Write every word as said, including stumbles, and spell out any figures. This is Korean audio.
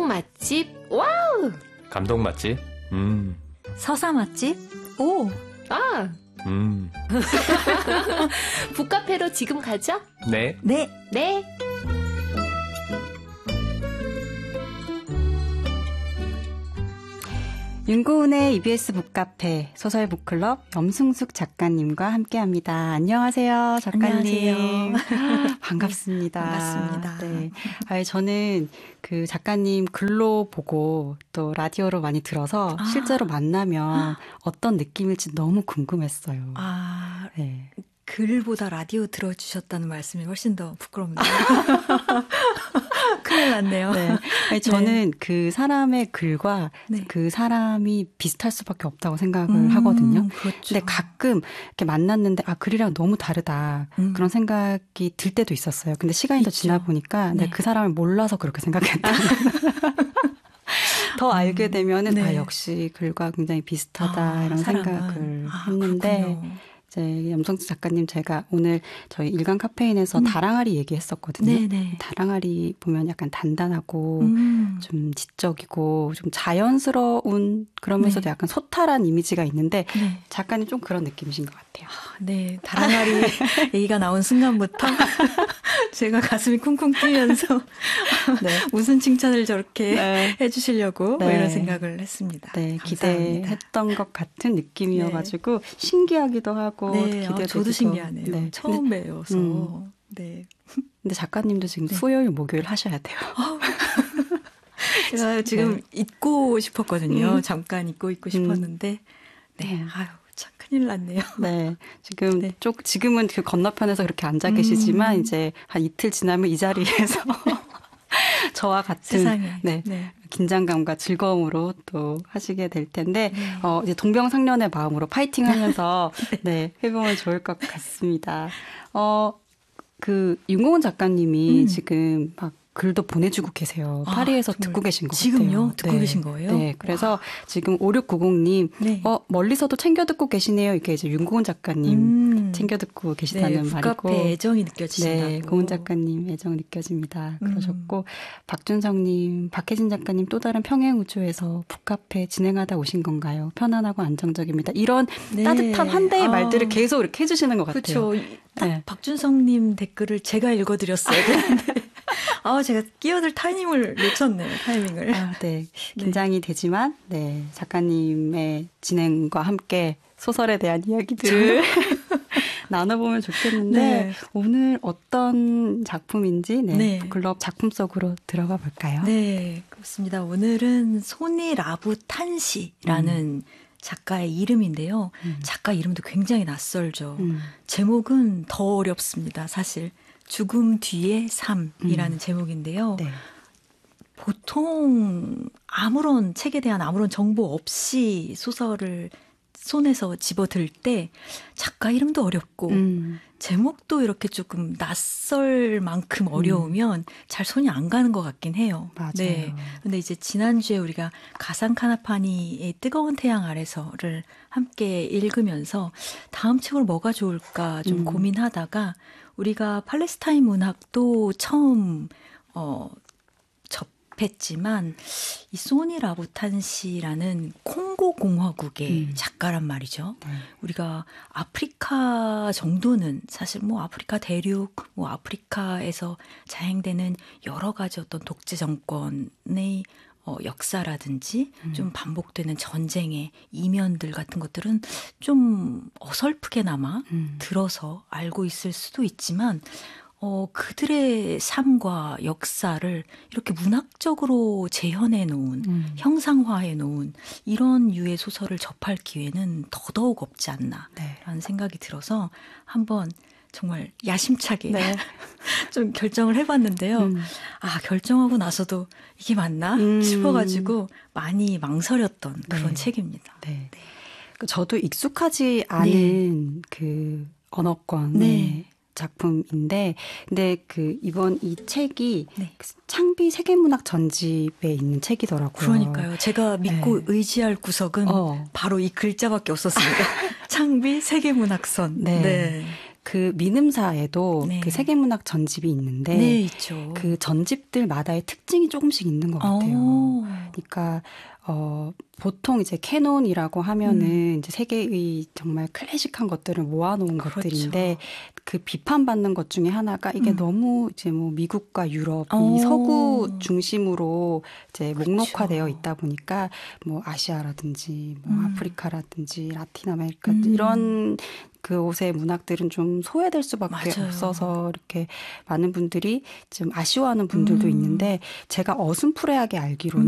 감동 맛집. 와우. 감동 맛집. 음. 서사 맛집. 오. 아. 음. 북카페로 지금 가죠? 네. 네. 네. 윤고은의 이비에스 북카페 소설 북클럽 염승숙 작가님과 함께합니다. 안녕하세요, 작가님. 안녕하세요. 반갑습니다. 반갑습니다. 네, 아니, 저는 그 작가님 글로 보고 또 라디오로 많이 들어서 아. 실제로 만나면 어떤 느낌일지 너무 궁금했어요. 아, 네. 글보다 라디오 들어주셨다는 말씀이 훨씬 더 부끄럽네요. 큰일 났네요. 네. 아니, 저는 네. 그 사람의 글과 네. 그 사람이 비슷할 수밖에 없다고 생각을 음, 하거든요. 그렇죠. 근데 가끔 이렇게 만났는데 아 글이랑 너무 다르다 음. 그런 생각이 들 때도 있었어요. 근데 시간이 있죠. 더 지나 보니까 네. 내가 그 사람을 몰라서 그렇게 생각했다. 더 알게 되면은 네. 아 역시 글과 굉장히 비슷하다 아, 이런 사람은. 생각을 아, 했는데. 그렇군요. 이제 염성수 작가님 제가 오늘 저희 일간 카페인에서 음. 다랑아리 얘기했었거든요. 네네. 다랑아리 보면 약간 단단하고 음. 좀 지적이고 좀 자연스러운 그러면서도 네. 약간 소탈한 이미지가 있는데 네. 작가님 좀 그런 느낌이신 것 같아요. 네, 다랑아리 얘기가 나온 순간부터 제가 가슴이 쿵쿵 뛰면서 네. 무슨 칭찬을 저렇게 네. 해주시려고 네. 뭐 이런 생각을 했습니다. 네, 감사합니다. 기대했던 것 같은 느낌이어가지고 신기하기도 하고 네, 기대되기도. 아, 저도 신기하네요. 네. 처음 근데, 배워서. 음. 네. 근데 작가님도 지금 네. 수요일, 목요일 하셔야 돼요. 제가 지금 네. 잊고 싶었거든요. 음. 잠깐 잊고 있고 싶었는데, 네, 음. 아유, 참 큰일 났네요. 네, 지금 네. 쪽 지금은 그 건너편에서 그렇게 앉아 계시지만 음. 이제 한 이틀 지나면 이 자리에서 저와 같은 세상에. 네, 네. 긴장감과 즐거움으로 또 하시게 될 텐데 네. 어, 이제 동병상련의 마음으로 파이팅하면서 네. 네, 해보면 좋을 것 같습니다. 어, 그 윤고은 작가님이 음. 지금 막 글도 보내주고 계세요. 아, 파리에서 정말. 듣고 계신 것 지금요? 같아요. 듣고 네. 계신 거예요? 네. 그래서 와. 지금 오육구공님 네. 어, 멀리서도 챙겨 듣고 계시네요. 이게 이제 윤고은 작가님 음. 챙겨 듣고 계시다는 네, 말이고. 북카페 애정이 느껴지신다고. 네, 고은 작가님 애정 느껴집니다. 음. 그러셨고 박준성님, 박혜진 작가님 또 다른 평행 우주에서 북카페 진행하다 오신 건가요? 편안하고 안정적입니다. 이런 네. 따뜻한 환대의 아. 말들을 계속 이렇게 해주시는 것 같아요. 그렇죠. 딱 네. 박준성님 댓글을 제가 읽어드렸어야 되는데 아, 제가 끼어들 타이밍을 놓쳤네요. 타이밍을. 아, 네. 긴장이 되지만 네, 작가님의 진행과 함께 소설에 대한 이야기들을 나눠보면 좋겠는데 네. 오늘 어떤 작품인지 네, 네. 북클럽 작품 속으로 들어가 볼까요? 네, 그렇습니다. 오늘은 소니 라부탄시라는 음. 작가의 이름인데요. 음. 작가 이름도 굉장히 낯설죠. 음. 제목은 더 어렵습니다. 사실 죽음 뒤의 삶이라는 음. 제목인데요. 네. 보통 아무런 책에 대한 아무런 정보 없이 소설을 손에서 집어들 때 작가 이름도 어렵고 음. 제목도 이렇게 조금 낯설 만큼 어려우면 음. 잘 손이 안 가는 것 같긴 해요. 맞아요. 네. 근데 이제 지난주에 우리가 가상 카나파니의 뜨거운 태양 아래서를 함께 읽으면서 다음 책으로 뭐가 좋을까 좀 음. 고민하다가 우리가 팔레스타인 문학도 처음 어, 접했지만 이 소니 라부탄시라는 콩고 공화국의 음. 작가란 말이죠. 네. 우리가 아프리카 정도는 사실 뭐 아프리카 대륙, 뭐 아프리카에서 자행되는 여러 가지 어떤 독재 정권의 어, 역사라든지 음. 좀 반복되는 전쟁의 이면들 같은 것들은 좀 어설프게나마 음. 들어서 알고 있을 수도 있지만 어, 그들의 삶과 역사를 이렇게 문학적으로 재현해 놓은, 음. 형상화해 놓은 이런 유의 소설을 접할 기회는 더더욱 없지 않나라는 네. 생각이 들어서 한번 정말 야심차게 네. 좀 결정을 해봤는데요. 음. 아, 결정하고 나서도 이게 맞나 음. 싶어가지고 많이 망설였던 네. 그런 책입니다. 네. 네. 저도 익숙하지 않은 네. 그 언어권의 네. 작품인데, 근데 그 이번 이 책이 네. 창비 세계문학 전집에 있는 책이더라고요. 그러니까요. 제가 믿고 네. 의지할 구석은 어. 바로 이 글자밖에 없었습니다. 창비 세계문학선. 네. 네. 그 미음사에도 네. 그 세계문학 전집이 있는데 네, 있죠. 그 전집들마다의 특징이 조금씩 있는 것 같아요. 오. 그러니까 어, 보통 이제 캐논이라고 하면은 음. 이제 세계의 정말 클래식한 것들을 모아놓은 그렇죠. 것들인데 그 비판받는 것 중에 하나가 이게 음. 너무 이제 뭐 미국과 유럽, 오. 이 서구 중심으로 이제 그렇죠. 목록화되어 있다 보니까 뭐 아시아라든지 뭐 음. 아프리카라든지 라틴 아메리카 음. 이런 그 옷의 문학들은 좀 소외될 수밖에 맞아요. 없어서 이렇게 많은 분들이 좀 아쉬워하는 분들도 음. 있는데 제가 어슴푸레하게 알기로는